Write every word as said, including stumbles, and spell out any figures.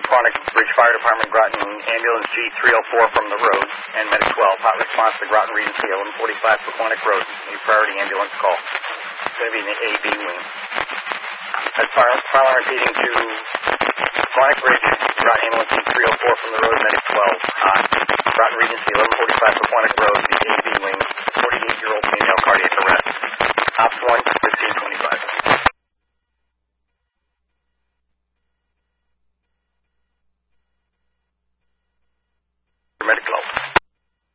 Quantic Bridge Fire Department, Groton, Ambulance G three oh four from the road, and Medic twelve. Hot response to Groton Regency, eleven forty-five for Quantic Road. A priority ambulance call. It's going to be in the A B wing. That's fire, fire alarm repeating to Quantic Bridge, Groton Ambulance G three oh four from the road, Medic twelve. Hot. Groton Regency, eleven forty-five for Quantic Road, the A B wing.